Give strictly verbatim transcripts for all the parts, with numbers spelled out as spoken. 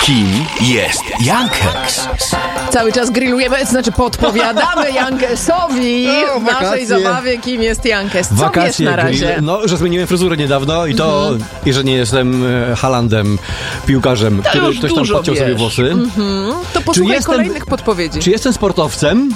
Kim jest Jankes? Cały czas grillujemy, znaczy podpowiadamy Jankesowi No, w naszej wakacje. zabawie, kim jest Jankes. Co Wakacje, wiesz na razie? grill. No, że zmieniłem fryzurę niedawno i to, mm-hmm. i że nie jestem e, Halandem, piłkarzem, który już ktoś tam dużo podciął sobie wiesz. włosy. Mm-hmm. To posłuchaj jestem- kolejnych podpowiedzi. Czy jestem sportowcem?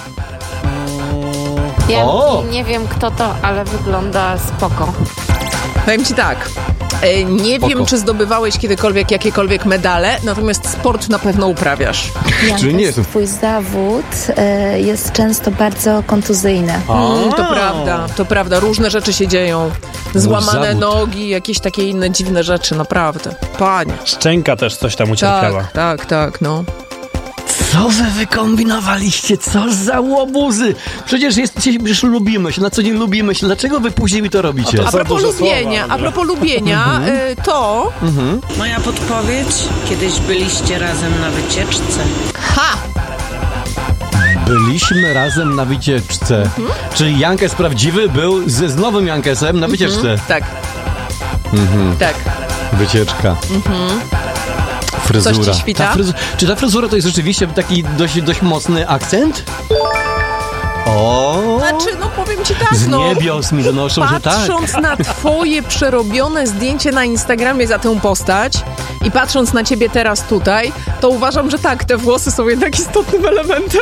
Ja O! nie wiem kto to, ale wygląda spoko. Powiem ci tak. e, Nie Spoko. wiem, czy zdobywałeś kiedykolwiek jakiekolwiek medale, natomiast sport na pewno uprawiasz. Czyli nie jestem- Twój zawód e, jest często bardzo kontuzyjny. Mm, to prawda, to prawda. Różne rzeczy się dzieją. Złamane zawód. nogi, jakieś takie inne dziwne rzeczy, naprawdę. Panie. Szczęka też coś tam ucierpiała. Tak, tak, tak, no. Co wy wykombinowaliście? Co za łobuzy? Przecież, jest, przecież lubimy się, na co dzień lubimy się. Dlaczego wy później mi to robicie? A propos dużo lubienia, słowa, a propos lubienia, y, to... Moja podpowiedź? Kiedyś byliście razem na wycieczce. Ha! Byliśmy razem na wycieczce. Mhm. Czyli Jankes prawdziwy był z, z nowym Jankesem na wycieczce. Tak. Mhm. Tak. Wycieczka. Fryzura. Coś ci świta? Ta fryzu- Czy ta fryzura to jest rzeczywiście taki dość, dość mocny akcent? O! Znaczy, no powiem ci tak, Z no. niebios mi donoszą, że tak. Patrząc na twoje przerobione zdjęcie na Instagramie za tę postać i patrząc na ciebie teraz tutaj, to uważam, że tak, te włosy są jednak istotnym elementem.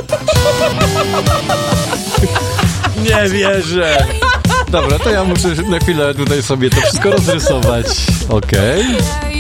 Nie wierzę. Dobra, to ja muszę na chwilę tutaj sobie to wszystko rozrysować. Okej.